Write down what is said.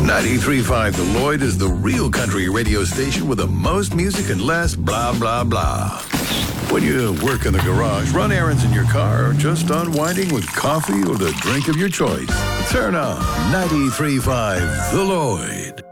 93.5 The Lloyd is the real country radio station with the most music and less blah, blah, blah. When you work in the garage, run errands in your car, or just unwinding with coffee or the drink of your choice, turn on 93.5 The Lloyd.